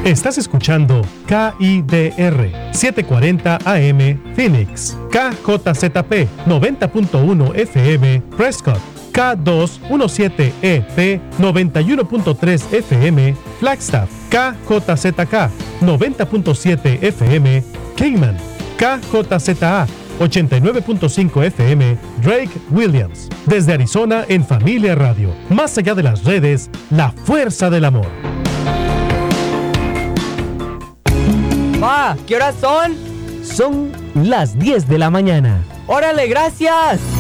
Estás escuchando KIDR 740 AM Phoenix, KJZP 90.1 FM Prescott, K217EP 91.3 FM Flagstaff, KJZK 90.7 FM Cayman, KJZA 89.5 FM Drake Williams. Desde Arizona en Familia Radio. Más allá de las redes, la fuerza del amor. Pa, ¿qué horas son? Son las 10 de la mañana. ¡Órale, gracias!